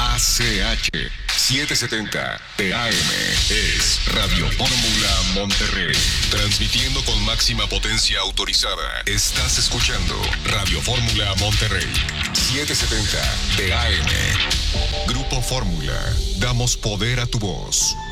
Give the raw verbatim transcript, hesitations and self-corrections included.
A C H setecientos setenta de A M es Radio Fórmula Monterrey. Transmitiendo con máxima potencia autorizada. Estás escuchando Radio Fórmula Monterrey. setecientos setenta de A M. Grupo Fórmula. Damos poder a tu voz.